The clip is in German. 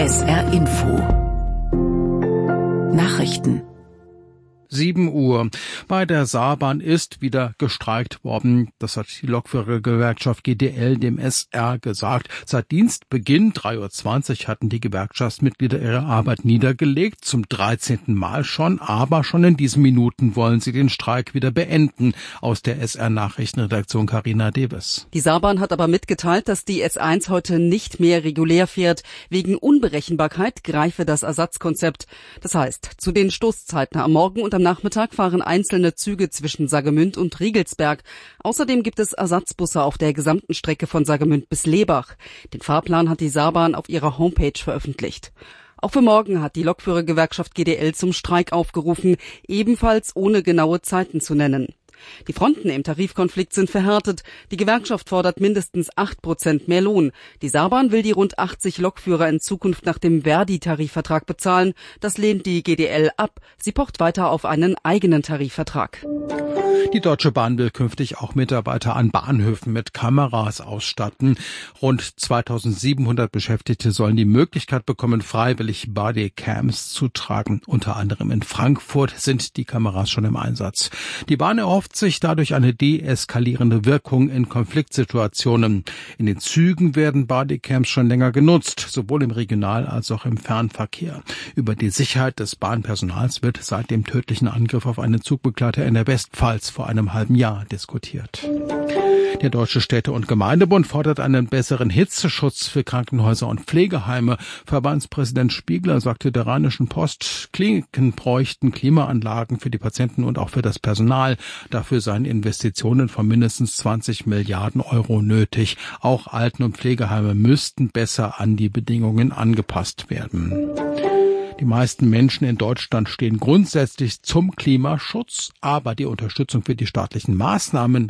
SR Info Nachrichten 7 Uhr. Bei der Saarbahn ist wieder gestreikt worden. Das hat die Lokführergewerkschaft GDL dem SR gesagt. Seit Dienstbeginn 3:20 Uhr hatten die Gewerkschaftsmitglieder ihre Arbeit niedergelegt, zum 13. Mal schon, aber schon in diesen Minuten wollen sie den Streik wieder beenden. Aus der SR-Nachrichtenredaktion Carina Debes. Die Saarbahn hat aber mitgeteilt, dass die S1 heute nicht mehr regulär fährt. Wegen Unberechenbarkeit greife das Ersatzkonzept. Das heißt, zu den Stoßzeiten am Morgen und am Nachmittag fahren einzelne Züge zwischen Saargemünd und Riegelsberg. Außerdem gibt es Ersatzbusse auf der gesamten Strecke von Saargemünd bis Lebach. Den Fahrplan hat die Saarbahn auf ihrer Homepage veröffentlicht. Auch für morgen hat die Lokführergewerkschaft GDL zum Streik aufgerufen, ebenfalls ohne genaue Zeiten zu nennen. Die Fronten im Tarifkonflikt sind verhärtet. Die Gewerkschaft fordert mindestens 8% mehr Lohn. Die Saarbahn will die rund 80 Lokführer in Zukunft nach dem Verdi-Tarifvertrag bezahlen. Das lehnt die GDL ab. Sie pocht weiter auf einen eigenen Tarifvertrag. Die Deutsche Bahn will künftig auch Mitarbeiter an Bahnhöfen mit Kameras ausstatten. Rund 2700 Beschäftigte sollen die Möglichkeit bekommen, freiwillig Bodycams zu tragen. Unter anderem in Frankfurt sind die Kameras schon im Einsatz. Die Bahn erhofft sich dadurch eine deeskalierende Wirkung in Konfliktsituationen. In den Zügen werden Bodycams schon länger genutzt, sowohl im Regional- als auch im Fernverkehr. Über die Sicherheit des Bahnpersonals wird seit dem tödlichen Angriff auf einen Zugbegleiter in der Westpfalz vor einem halben Jahr diskutiert. Der Deutsche Städte- und Gemeindebund fordert einen besseren Hitzeschutz für Krankenhäuser und Pflegeheime. Verbandspräsident Spiegler sagte der Rheinischen Post, Kliniken bräuchten Klimaanlagen für die Patienten und auch für das Personal. Dafür seien Investitionen von mindestens 20 Milliarden Euro nötig. Auch Alten- und Pflegeheime müssten besser an die Bedingungen angepasst werden. Die meisten Menschen in Deutschland stehen grundsätzlich zum Klimaschutz, aber die Unterstützung für die staatlichen Maßnahmen